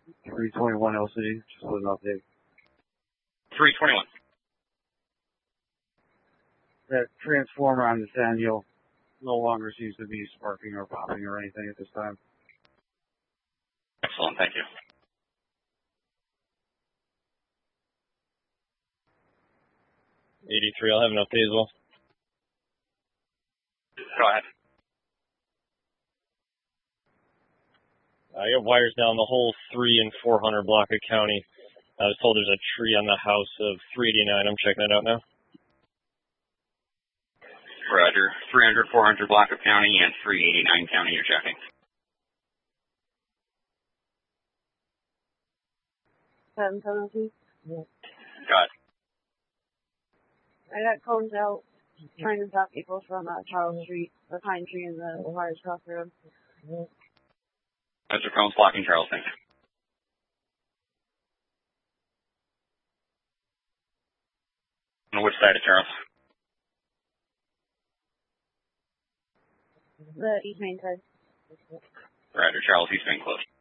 321 LCD, just with an update. 321. That transformer on the Daniel no longer seems to be sparking or popping or anything at this time. Excellent, thank you. '83, I'll have an update as well. Go ahead. I got wires down the whole 3 and 400 block of county. I was told there's a tree on the house of 389. I'm checking that out now. Roger. 300, 400 block of county and 389 county, you're checking. Yeah. Got it. I got cones out trying to stop people from Charles Street, the pine tree and the wires across the road. Mr. Combs blocking Charles, thank you. On which side of Charles? The East Main side. Roger, Charles, East Main close.